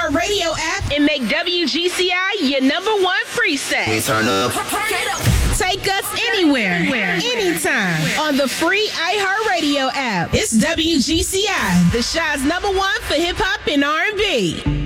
iHeartRadio app and make WGCI your number one preset. We turn up. Take us anywhere, anytime on the free iHeartRadio app. It's WGCI, the Chi's number one for hip hop and R&B.